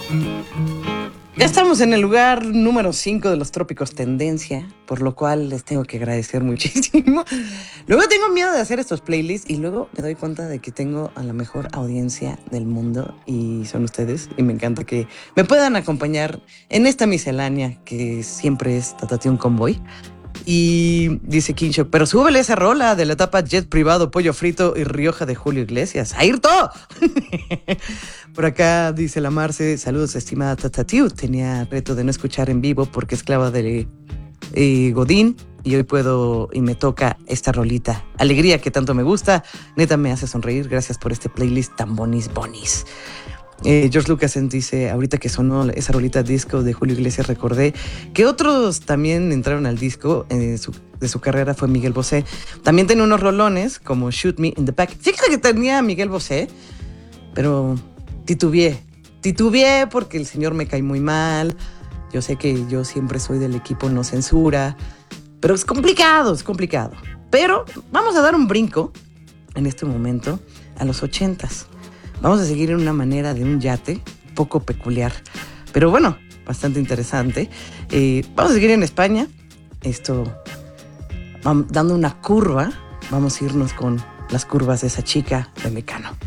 Ya estamos en el lugar número 5 de los trópicos tendencia, por lo cual les tengo que agradecer muchísimo. Luego tengo miedo de hacer estos playlists y luego me doy cuenta de que tengo a la mejor audiencia del mundo y son ustedes. Y me encanta que me puedan acompañar en esta miscelánea que siempre es Tatatún Convoy. Y dice Kincho, pero súbele esa rola de la etapa Jet Privado, Pollo Frito y Rioja de Julio Iglesias. ¡Ayrto! Por acá dice la Marce, saludos estimada Tatatiu. Tenía reto de no escuchar en vivo porque esclava de Godín y hoy puedo y me toca esta rolita. Alegría que tanto me gusta, neta me hace sonreír. Gracias por este playlist tan bonis. George Lucas dice, ahorita que sonó esa rolita disco de Julio Iglesias, recordé que otros también entraron al disco de su carrera, fue Miguel Bosé. También tenía unos rolones como Shoot Me in the Back. Fíjate que tenía Miguel Bosé, pero titubeé porque el señor me cae muy mal. Yo sé que yo siempre soy del equipo no censura, pero es complicado. Pero vamos a dar un brinco en este momento a los 80s. Vamos a seguir en una manera de un yate poco peculiar, pero bueno, bastante interesante. Vamos a seguir en España. Dando una curva, vamos a irnos con las curvas de esa chica de Mecano.